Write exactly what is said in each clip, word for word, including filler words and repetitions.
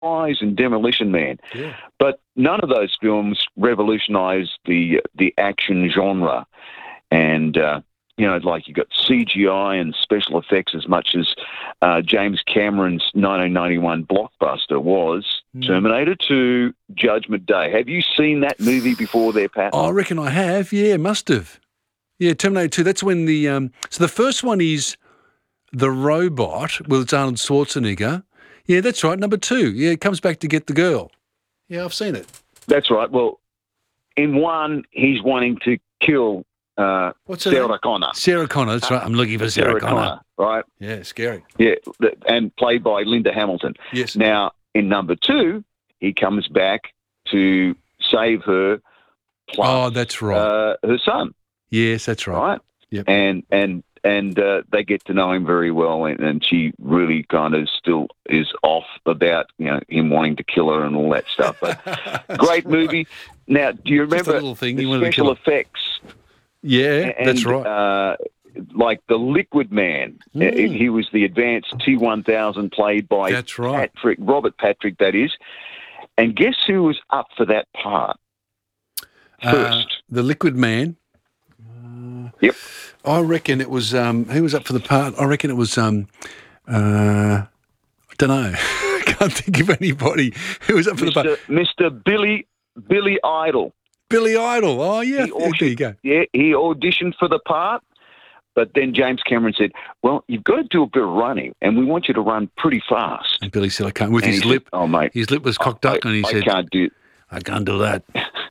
Rise and Demolition Man. Yeah. But none of those films revolutionised the the action genre. And, uh, you know, like you got C G I and special effects as much as uh, James Cameron's nineteen ninety-one blockbuster was mm. Terminator two, Judgment Day. Have you seen that movie before there, Pat? I reckon I have. Yeah, must have. Yeah, Terminator two. That's when the... Um, so the first one is The Robot with Arnold Schwarzenegger. Yeah, that's right. Number two. Yeah, it comes back to get the girl. Yeah, I've seen it. That's right. Well, in one, he's wanting to kill uh, What's her Sarah name? Connor. Sarah Connor. That's right. I'm looking for Sarah, Sarah Connor. Connor. Right? Yeah, scary. Yeah, and played by Linda Hamilton. Yes. Now, in number two, he comes back to save her plus oh, that's right. uh, her son. Yes, that's right. Right? Yep. And and and uh, they get to know him very well, and, and she really kind of still is off about, you know, him wanting to kill her and all that stuff. But great movie. Now, do you remember little thing. the You wanted to special kill her. effects? Yeah, And, that's right. Uh, like the Liquid Man, Mm. uh, he was the advanced T one thousand, played by That's right. Patrick, Robert Patrick, that is. And guess who was up for that part Uh, first? the Liquid Man. Yep. I reckon it was, um, who was up for the part? I reckon it was, um, uh, I don't know. I can't think of anybody who was up for the part. Mister Mister Billy Billy Idol. Billy Idol. Oh, yeah. He There you go. Yeah, he auditioned for the part, but then James Cameron said, well, you've got to do a bit of running, and we want you to run pretty fast. And Billy said, I can't. With And his he lip. said, oh, mate. His lip was cocked up, I, and he I said, can't do it. I can't do that.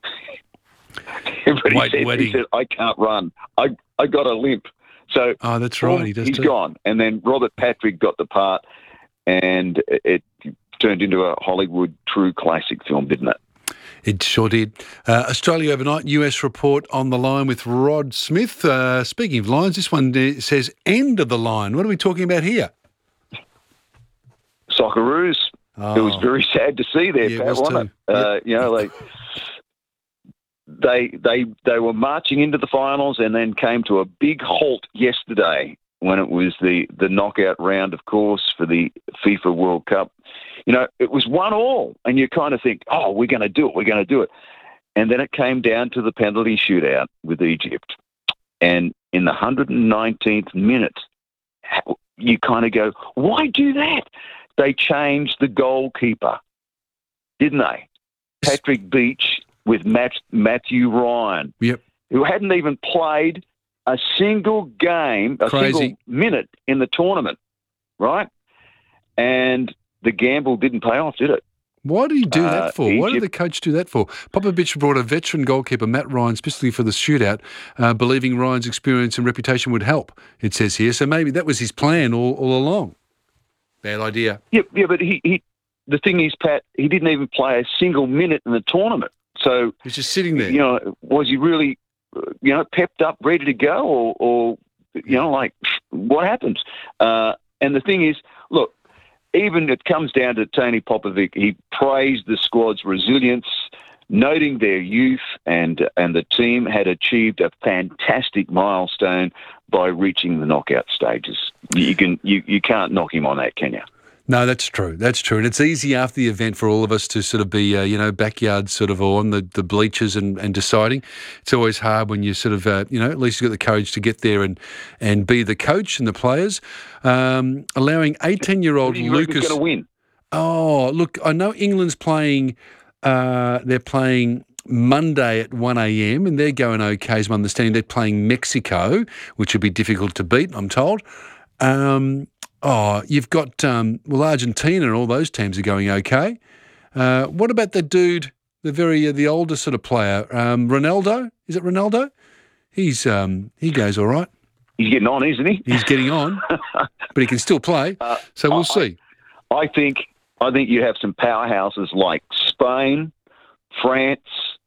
But he, Wait, said, wedding. he said, I can't run. I I got a limp. So Oh, that's right. He does he's too. gone. And then Robert Patrick got the part, and it turned into a Hollywood true classic film, didn't it? It sure did. Uh, Australia overnight, U S report on the line with Rod Smith. Uh, speaking of lines, this one uh, says end of the line. What are we talking about here? Socceroos. Oh. It was very sad to see there, Yeah, it Pat, was wasn't too. it? Uh, you know, like they they they were marching into the finals and then came to a big halt yesterday when it was the, the knockout round, of course, for the FIFA World Cup. You know, it was one all, and you kind of think, oh, we're going to do it, we're going to do it. And then it came down to the penalty shootout with Egypt. And in the one hundred nineteenth minute, you kind of go, why do that? They changed the goalkeeper, didn't they? Patrick Beach with Matt, Matthew Ryan, Yep. who hadn't even played a single game, a Crazy. single minute in the tournament, right? And the gamble didn't pay off, did it? Why did he do Uh, that for? Why did Egypt- the coach do that for? Popovich brought a veteran goalkeeper, Matt Ryan, specifically for the shootout, uh, believing Ryan's experience and reputation would help, it says here. So maybe that was his plan all, all along. Bad idea. Yeah, yeah, but he, he, the thing is, Pat, he didn't even play a single minute in the tournament. So, He's just sitting there. you know, was he really, uh, you know, pepped up, ready to go, or, or you know, like, what happens? Uh, and the thing is, look, even it comes down to Tony Popovic. He praised the squad's resilience, noting their youth, and and the team had achieved a fantastic milestone by reaching the knockout stages. You can you, you can't knock him on that, can you? No, that's true. That's true. And it's easy after the event for all of us to sort of be, uh, you know, backyard sort of or on the, the bleachers and, and deciding. It's always hard when you sort of, uh, you know, at least you've got the courage to get there and, and be the coach and the players. Um, allowing eighteen-year-old Who do you reckon's Lucas... going to win? Oh, look, I know England's playing, uh, they're playing Monday at one a.m. and they're going okay, as I'm understanding. They're playing Mexico, which would be difficult to beat, I'm told. Um, oh, you've got, um, well, Argentina and all those teams are going okay. Uh, what about the dude, the very, uh, the older sort of player, um, Ronaldo? Is it Ronaldo? He's, um, he goes all right. He's getting on, isn't he? He's getting on, but he can still play. Uh, so we'll I- see. I think I think you have some powerhouses like Spain, France,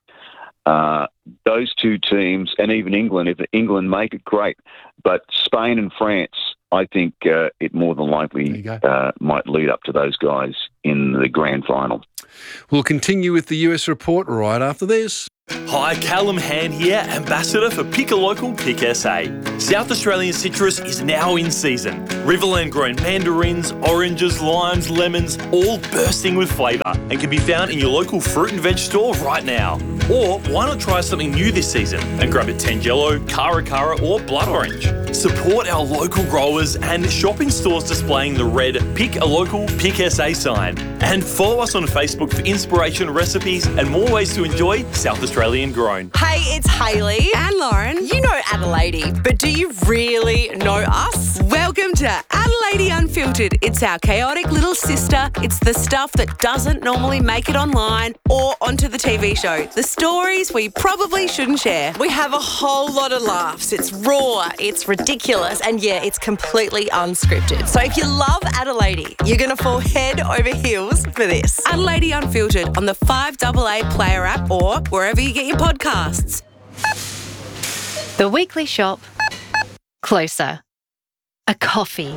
uh, those two teams, and even England. If England make it, great. But Spain and France, I think uh, it more than There likely you go. uh, might lead up to those guys in the grand final. We'll continue with the U S report right after this. Hi, Callum Hand here, Ambassador for Pick a Local, Pick S A. South Australian citrus is now in season. Riverland grown mandarins, oranges, limes, lemons, all bursting with flavour and can be found in your local fruit and veg store right now. Or why not try something new this season and grab a Tangelo, Cara Cara or Blood Orange. Support our local growers and shop in stores displaying the red Pick a Local, Pick S A sign. And follow us on Facebook for inspiration, recipes and more ways to enjoy South Australian grown. Hey, it's Hayley and Lauren. You know Adelaide, but do you really know us? Welcome to Adelaide Unfiltered. It's our chaotic little sister. It's the stuff that doesn't normally make it online or onto the T V show. The stories we probably shouldn't share. We have a whole lot of laughs. It's raw, it's ridiculous, and yeah, it's completely unscripted. So if you love Adelaide, you're going to fall head over heels for this. Adelaide Unfiltered on the five A A Player app or wherever you get your podcasts. The Weekly Shop. Closer. A coffee.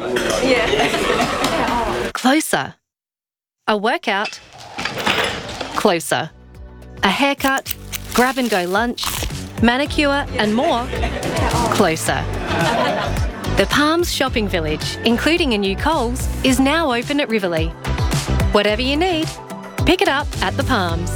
Yeah. Closer. A workout. Closer. A haircut, grab and go lunch, manicure and more. Closer. The Palms Shopping Village, including a new Coles, is now open at Riverlea. Whatever you need, pick it up at the Palms.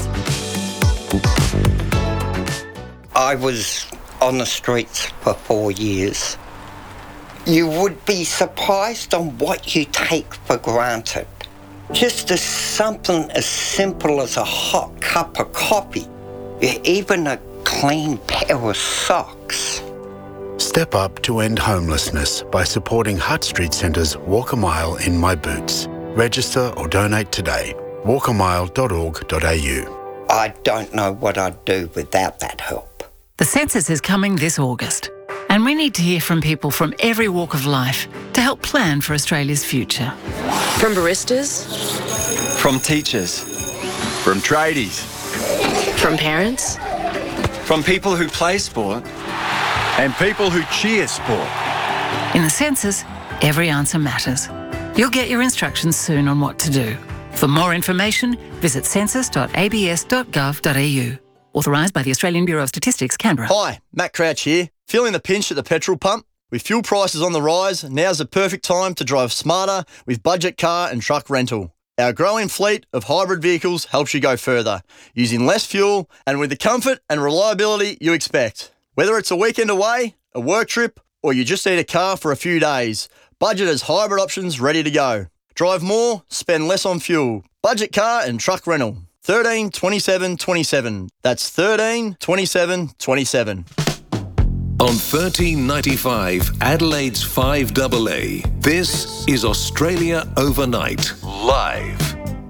I was on the streets for four years. You would be surprised on what you take for granted. Just as something as simple as a hot cup of coffee, even a clean pair of socks. Step up to end homelessness by supporting Hutt Street Centre's Walk a Mile in My Boots. Register or donate today. walk a mile dot org dot a u. I don't know what I'd do without that help. The census is coming this August, and we need to hear from people from every walk of life to help plan for Australia's future. From baristas, from teachers, from tradies, from parents, from people who play sport, and people who cheer sport. In the census, every answer matters. You'll get your instructions soon on what to do. For more information, visit census dot a b s dot gov dot a u. Authorised by the Australian Bureau of Statistics, Canberra. Hi, Matt Crouch here. Feeling the pinch at the petrol pump? With fuel prices on the rise, now's the perfect time to drive smarter with budget car and truck rental. Our growing fleet of hybrid vehicles helps you go further, using less fuel and with the comfort and reliability you expect. Whether it's a weekend away, a work trip, or you just need a car for a few days, Budget has hybrid options ready to go. Drive more, spend less on fuel. Budget car and truck rental. thirteen twenty-seven twenty-seven. That's thirteen twenty-seven twenty-seven. On thirteen ninety-five, Adelaide's five A A, this is Australia Overnight, live.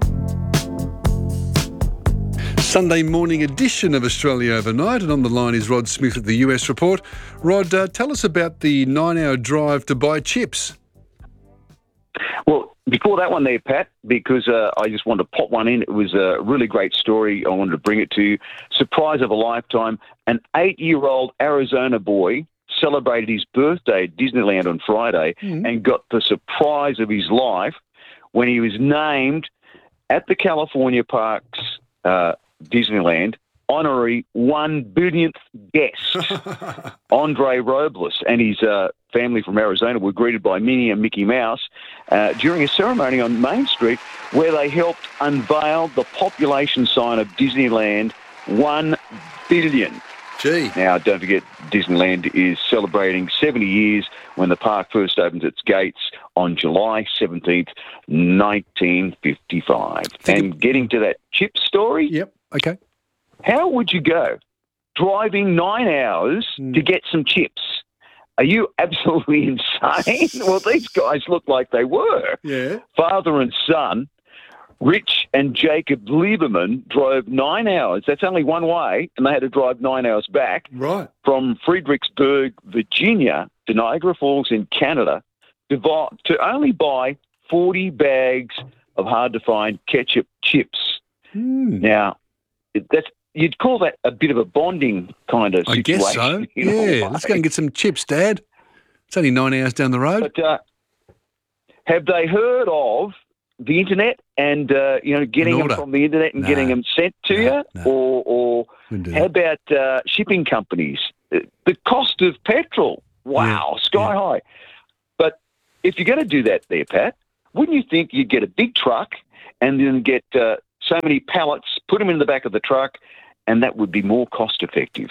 Sunday morning edition of Australia Overnight, and on the line is Rod Smith at the U S Report. Rod, uh, tell us about the nine-hour drive to buy chips. Well, before that one there, Pat, because uh, I just wanted to pop one in. It was a really great story. I wanted to bring it to you. Surprise of a lifetime. An eight-year-old Arizona boy celebrated his birthday at Disneyland on Friday mm. and got the surprise of his life when he was named at the California Parks uh, Disneyland honorary one billionth guest, Andre Robles, and his uh, family from Arizona were greeted by Minnie and Mickey Mouse uh, during a ceremony on Main Street where they helped unveil the population sign of Disneyland, one billion. Gee. Now, don't forget, Disneyland is celebrating seventy years when the park first opens its gates on July seventeenth, nineteen fifty-five. And getting to that chip story. Yep, okay. How would you go driving nine hours mm. to get some chips? Are you absolutely insane? Well, these guys look like they were. Yeah. Father and son, Rich and Jacob Lieberman, drove nine hours. That's only one way, and they had to drive nine hours back. Right. From Fredericksburg, Virginia, to Niagara Falls in Canada, to, buy, to only buy forty bags of hard-to-find ketchup chips. Mm. Now, that's you'd call that a bit of a bonding kind of I situation. guess so. Yeah, let's go and get some chips, Dad. It's only nine hours down the road. But uh, have they heard of the internet and uh, you know getting them from the internet and No. getting them sent to No, you, no. or or Wouldn't do how about uh, shipping companies? The cost of petrol, wow, Yeah, sky yeah. high. But if you're going to do that, there, Pat, wouldn't you think you'd get a big truck and then get uh, so many pallets, put them in the back of the truck, and that would be more cost effective?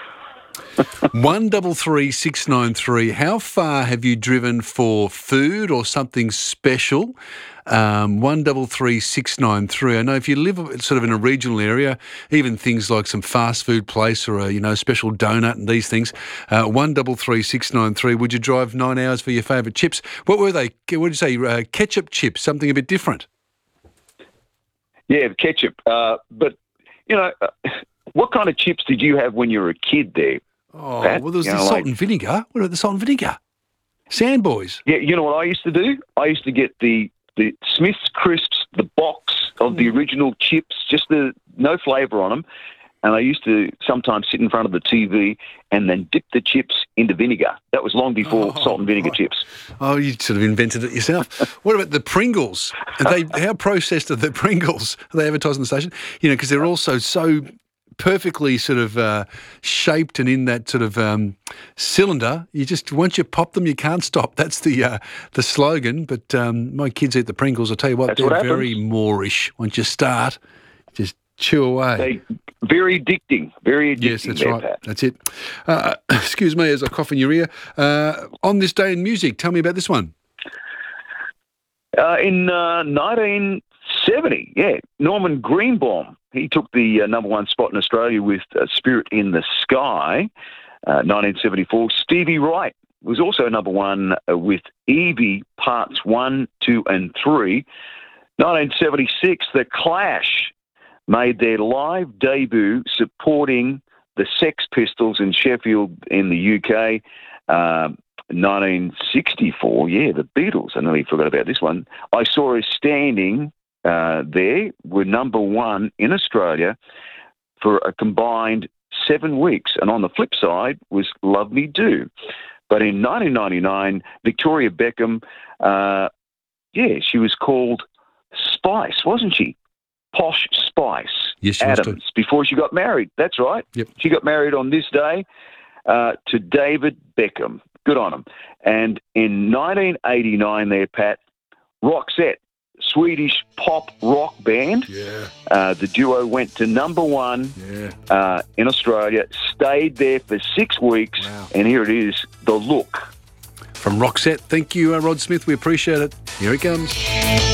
One double three six nine three. How far have you driven for food or something special? Um, one double three six nine three. I know if you live sort of in a regional area, even things like some fast food place or a you know special donut and these things. Uh, one double three six nine three. Would you drive nine hours for your favourite chips? What were they? What did you say? Uh, ketchup chips. Something a bit different. Yeah, ketchup. Uh, but you know, uh, what kind of chips did you have when you were a kid? There. Oh, Pat? well, there was You the know, salt like- and vinegar. What about the salt and vinegar? Sandboys. Yeah, you know what I used to do? I used to get the the Smith's Crisps, the box of the original chips, just the no flavour on them, and I used to sometimes sit in front of the T V and then dip the chips into vinegar. That was long before Oh, salt and vinegar right. chips. Oh, you sort of invented it yourself. What about the Pringles? Are they how processed are the Pringles? Are they advertised on the station? You know, because they're also so perfectly sort of uh, shaped and in that sort of um, cylinder. You just once you pop them, you can't stop. That's the uh, the slogan. But um, my kids eat the Pringles. I tell you what, That's they're what very happens. Moorish. Once you start, just chew away. They very addicting, very addicting. Yes, that's there, right. Pat. That's it. Uh, excuse me as I cough in your ear. Uh, on this day in music, tell me about this one. Uh, in uh, nineteen seventy, yeah, Norman Greenbaum. He took the uh, number one spot in Australia with uh, Spirit in the Sky, uh, nineteen seventy-four. Stevie Wright was also number one uh, with Evie Parts one, two and three. nineteen seventy-six, The Clash made their live debut supporting the Sex Pistols in Sheffield in the U K. Um, nineteen sixty-four, yeah, the Beatles. I nearly forgot about this one. I Saw Us Standing uh, there were number one in Australia for a combined seven weeks. And on the flip side was Love Me Do. But in nineteen ninety-nine, Victoria Beckham, uh, yeah, she was called Spice, wasn't she? Posh Spice Yes, she was Adams, before she got married. That's right. Yep. She got married on this day uh, to David Beckham. Good on him. And in nineteen eighty-nine there, Pat, Roxette, Swedish pop rock band. Yeah. Uh, the duo went to number one Yeah. uh, in Australia, stayed there for six weeks, Wow. and here it is, The Look. From Roxette. Thank you, uh, Rod Smith. We appreciate it. Here it comes.